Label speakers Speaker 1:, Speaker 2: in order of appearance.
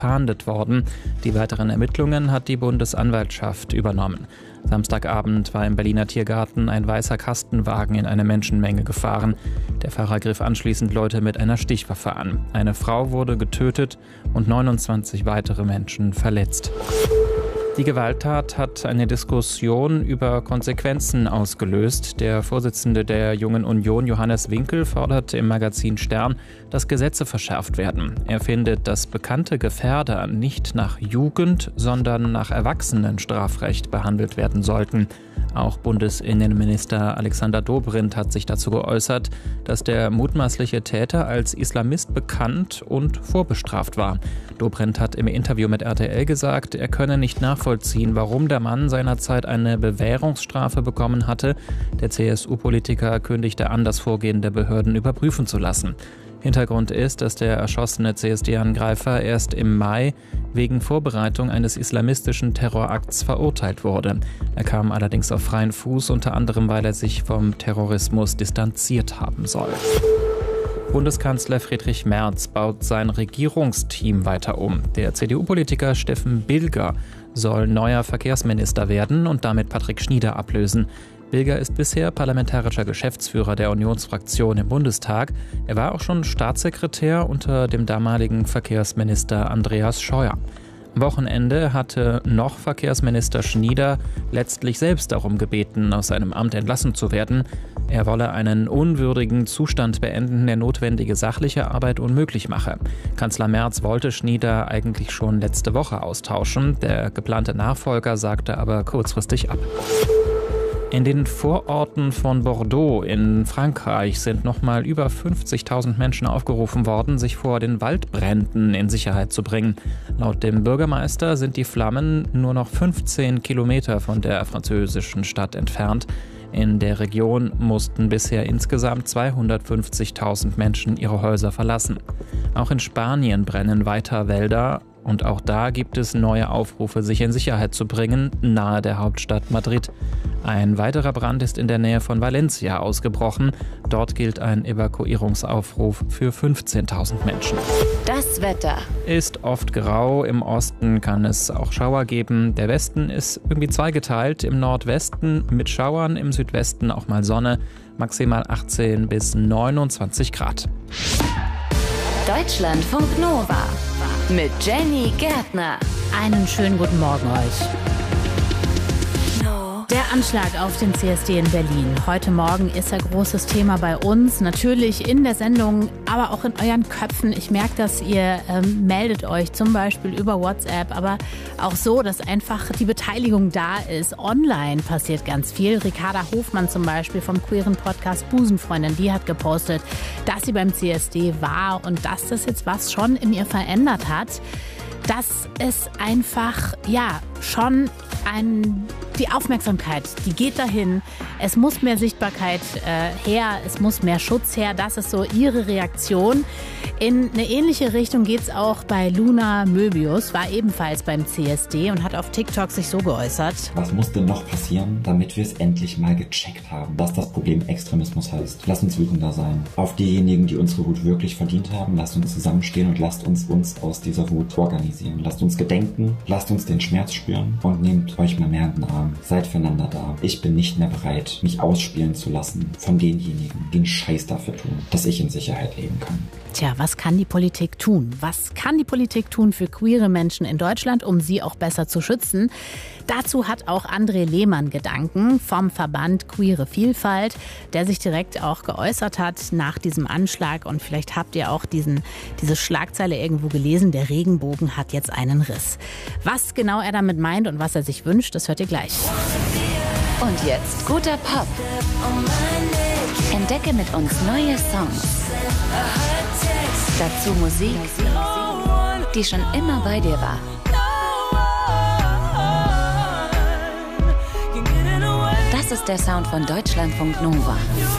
Speaker 1: verhandelt worden. Die weiteren Ermittlungen hat die Bundesanwaltschaft übernommen. Samstagabend war im Berliner Tiergarten ein weißer Kastenwagen in eine Menschenmenge gefahren. Der Fahrer griff anschließend Leute mit einer Stichwaffe an. Eine Frau wurde getötet und 29 weitere Menschen verletzt. Die Gewalttat hat eine Diskussion über Konsequenzen ausgelöst. Der Vorsitzende der Jungen Union, Johannes Winkel, fordert im Magazin Stern, dass Gesetze verschärft werden. Er findet, dass bekannte Gefährder nicht nach Jugend, sondern nach Erwachsenenstrafrecht behandelt werden sollten. Auch Bundesinnenminister Alexander Dobrindt hat sich dazu geäußert, dass der mutmaßliche Täter als Islamist bekannt und vorbestraft war. Dobrindt hat im Interview mit RTL gesagt, er könne nicht nachvollziehen, warum der Mann seinerzeit eine Bewährungsstrafe bekommen hatte. Der CSU-Politiker kündigte an, das Vorgehen der Behörden überprüfen zu lassen. Hintergrund ist, dass der erschossene CSD-Angreifer erst im Mai wegen Vorbereitung eines islamistischen Terrorakts verurteilt wurde. Er kam allerdings auf freien Fuß, unter anderem, weil er sich vom Terrorismus distanziert haben soll. Bundeskanzler Friedrich Merz baut sein Regierungsteam weiter um. Der CDU-Politiker Steffen Bilger soll neuer Verkehrsminister werden und damit Patrick Schnieder ablösen. Bilger ist bisher parlamentarischer Geschäftsführer der Unionsfraktion im Bundestag. Er war auch schon Staatssekretär unter dem damaligen Verkehrsminister Andreas Scheuer. Am Wochenende hatte noch Verkehrsminister Schnieder letztlich selbst darum gebeten, aus seinem Amt entlassen zu werden. Er wolle einen unwürdigen Zustand beenden, der notwendige sachliche Arbeit unmöglich mache. Kanzler Merz wollte Schnieder eigentlich schon letzte Woche austauschen. Der geplante Nachfolger sagte aber kurzfristig ab. In den Vororten von Bordeaux in Frankreich sind nochmal über 50.000 Menschen aufgerufen worden, sich vor den Waldbränden in Sicherheit zu bringen. Laut dem Bürgermeister sind die Flammen nur noch 15 Kilometer von der französischen Stadt entfernt. In der Region mussten bisher insgesamt 250.000 Menschen ihre Häuser verlassen. Auch in Spanien brennen weiter Wälder. Und auch da gibt es neue Aufrufe, sich in Sicherheit zu bringen, nahe der Hauptstadt Madrid. Ein weiterer Brand ist in der Nähe von Valencia ausgebrochen. Dort gilt ein Evakuierungsaufruf für 15.000 Menschen.
Speaker 2: Das Wetter
Speaker 1: Ist oft grau, im Osten kann es auch Schauer geben. Der Westen ist irgendwie zweigeteilt. Im Nordwesten mit Schauern, im Südwesten auch mal Sonne. Maximal 18 bis 29 Grad.
Speaker 2: Deutschlandfunk Nova mit Jenny Gärtner.
Speaker 3: Einen schönen guten Morgen euch. Der Anschlag auf den CSD in Berlin. Heute Morgen ist ein großes Thema bei uns. Natürlich in der Sendung, aber auch in euren Köpfen. Ich merke, dass ihr meldet euch zum Beispiel über WhatsApp, aber auch so, dass einfach die Beteiligung da ist. Online passiert ganz viel. Ricarda Hofmann zum Beispiel vom queeren Podcast Busenfreundin, die hat gepostet, dass sie beim CSD war und dass das jetzt was schon in ihr verändert hat. Dass es einfach, schon die Aufmerksamkeit, die geht dahin. Es muss mehr Sichtbarkeit her, es muss mehr Schutz her. Das ist so ihre Reaktion. In eine ähnliche Richtung geht es auch bei Luna Möbius, war ebenfalls beim CSD und hat auf TikTok sich so geäußert.
Speaker 4: Was muss denn noch passieren, damit wir es endlich mal gecheckt haben, was das Problem Extremismus heißt? Lasst uns wütender sein. Auf diejenigen, die unsere Wut wirklich verdient haben, lasst uns zusammenstehen und lasst uns aus dieser Wut organisieren. Lasst uns gedenken, lasst uns den Schmerz spüren und nehmt euch mal mehr in den Arm. Seid füreinander da. Ich bin nicht mehr bereit, mich ausspielen zu lassen von denjenigen, die einen Scheiß dafür tun, dass ich in Sicherheit leben kann.
Speaker 3: Tja, was kann die Politik tun? Was kann die Politik tun für queere Menschen in Deutschland, um sie auch besser zu schützen? Dazu hat auch André Lehmann Gedanken vom Verband Queere Vielfalt, der sich direkt auch geäußert hat nach diesem Anschlag. Und vielleicht habt ihr auch diese Schlagzeile irgendwo gelesen, der Regenbogen hat jetzt einen Riss. Was genau er damit meint und was er sich wünscht, das hört ihr gleich.
Speaker 2: Und jetzt guter Pop. Entdecke mit uns neue Songs. Dazu Musik, die schon immer bei dir war. Das ist der Sound von Deutschlandfunk Nova.